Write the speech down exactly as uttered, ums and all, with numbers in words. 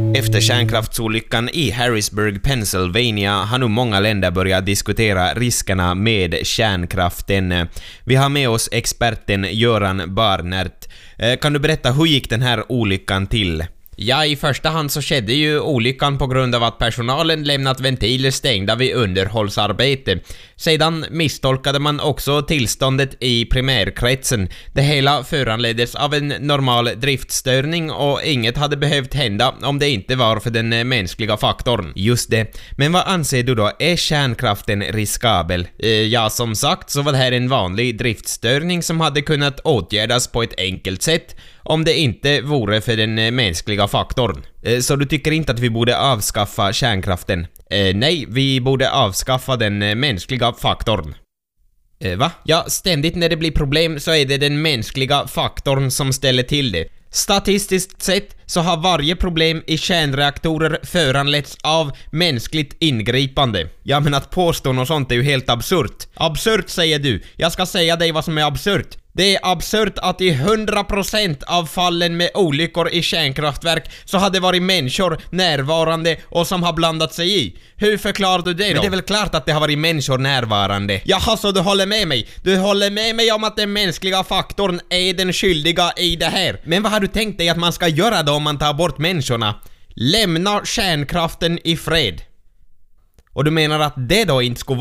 Efter kärnkraftsolyckan i Harrisburg, Pennsylvania har nu många länder börjat diskutera riskerna med kärnkraften. Vi har med oss experten Göran Barnert. Kan du berätta, hur gick den här olyckan till? Ja, i första hand så skedde ju olyckan på grund av att personalen lämnat ventiler stängda vid underhållsarbete. Sedan misstolkade man också tillståndet i primärkretsen. Det hela föranleddes av en normal driftstörning och inget hade behövt hända om det inte var för den mänskliga faktorn. Just det. Men vad anser du då? Är kärnkraften riskabel? Ja, som sagt så var det här en vanlig driftstörning som hade kunnat åtgärdas på ett enkelt sätt om det inte vore för den mänskliga faktorn. Så du tycker inte att vi borde avskaffa kärnkraften? Eh, nej, vi borde avskaffa den mänskliga faktorn. Eh, va? Ja, ständigt när det blir problem så är det den mänskliga faktorn som ställer till det. Statistiskt sett så har varje problem i kärnreaktorer föranletts av mänskligt ingripande. Ja, men att påstå något sånt är ju helt absurt. Absurt säger du. Jag ska säga dig vad som är absurt. Det är absurt att i hundra procent av fallen med olyckor i kärnkraftverk så har det varit människor närvarande och som har blandat sig i. Hur förklarar du det då? Men det är väl klart att det har varit människor närvarande. Jaha, så du håller med mig? Du håller med mig om att den mänskliga faktorn är den skyldiga i det här. Men vad har du tänkt dig att man ska göra då om man tar bort människorna? Lämna kärnkraften i fred. Och du menar att det då inte skulle